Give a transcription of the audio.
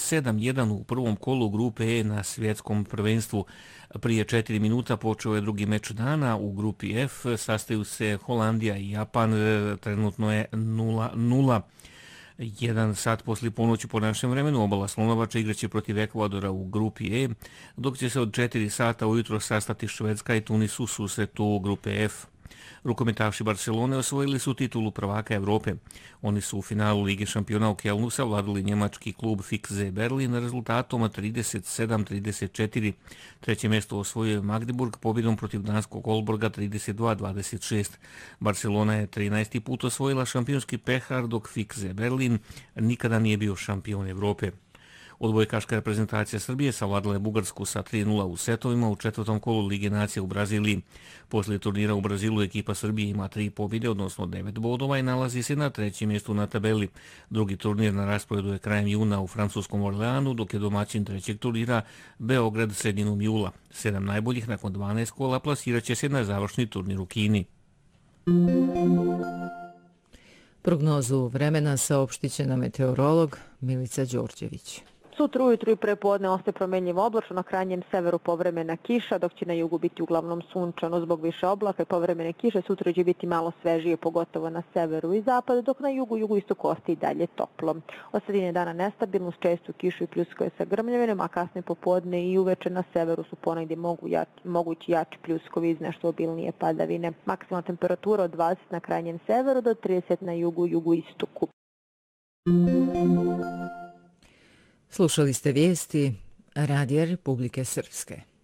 7-1 u prvom kolu grupe E na svjetskom prvenstvu. Prije 4 minuta počeo je drugi meč dana. U grupi F sastaju se Holandija i Japan, trenutno je 0-0. 1 sat poslije ponoći po našem vremenu Obala Slonovača igraće protiv Ekvadora u grupi E, dok će se od 4 sata ujutro sastati Švedska i Tunis u susretu grupe F. Rukometaši Barcelone osvojili su titulu prvaka Evrope. Oni su u finalu Lige šampiona u Kelnu savladali njemački klub Fikse Berlin rezultatom 37-34. Treće mjesto osvojio je Magdeburg pobjedom protiv danskog Olborga 32-26. Barcelona je 13. put osvojila šampionski pehar, dok Fikse Berlin nikada nije bio šampion Evrope. Odbojkaška reprezentacija Srbije savladala je Bugarsku sa 3-0 u setovima u četvrtom kolu Lige nacija u Braziliji. Poslije turnira u Brazilu ekipa Srbije ima 3 pobjede, odnosno 9 bodova i nalazi se na trećem mjestu na tabeli. Drugi turnir na rasporedu je krajem juna u francuskom Orleanu, dok je domaćin trećeg turnira Beograd sredinom jula. 7 najboljih nakon 12 kola plasirat će se na završni turnir u Kini. Prognozu vremena saopštit će nam meteorolog Milica Đorđević. Sutra ujutru i prepodne ostaje promenljivo oblačno, na krajnjem severu povremena kiša, dok će na jugu biti uglavnom sunčano zbog više oblaka i povremene kiše. Sutra će biti malo svežije, pogotovo na severu i zapadu, dok na jugoistoku ostaje i dalje toplo. Od sredine dana nestabilno, s čestu kišu i pljuskove sa grmljavinom, a kasne popodne i uveče na severu su ponegdje mogući jači pljuskovi iz nešto obilnije padavine. Maksimalna temperatura od 20 na krajnjem severu do 30 na jugoistoku. Slušali ste vijesti Radija Republike Srpske.